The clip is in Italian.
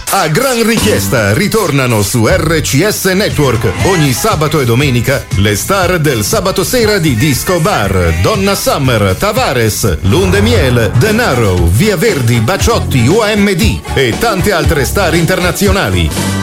A gran richiesta ritornano su RCS Network ogni sabato e domenica le star del sabato sera di Disco Bar: Donna Summer, Tavares, Lundemiel, The Narrow, Via Verdi, Baciotti, UAMD e tante altre star internazionali.